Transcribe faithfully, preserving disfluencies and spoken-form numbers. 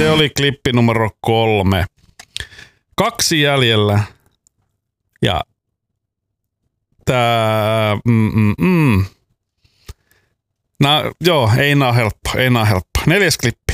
Se oli klippi numero kolme. Kaksi jäljellä. Ja tää... Mm, mm, mm. No joo, ei nää helppo, ei nää helppo. Neljäs klippi.